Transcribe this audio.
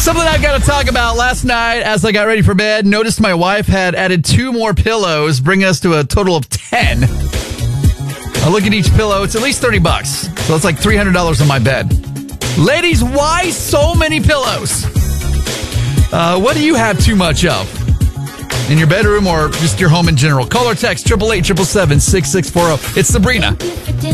Something I've got to talk about. Last night, as I got ready for bed, noticed my wife had added 2 more pillows, bringing us to a total of 10. I look at each pillow. It's at least $30. So it's like $300 on my bed. Ladies, why so many pillows? What do you have too much of? In your bedroom or just your home in general? Call or text 888-777-6640. It's Sabrina.